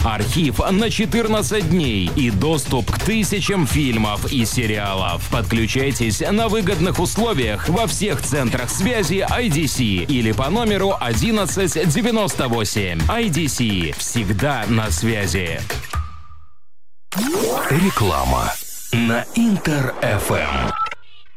архив на 14 дней и доступ к тысячам фильмов и сериалов. Подключайтесь на выгодных условиях во всех центрах связи IDC или по номеру 1198. IDC. Всегда на связи. Реклама на Интер-ФМ.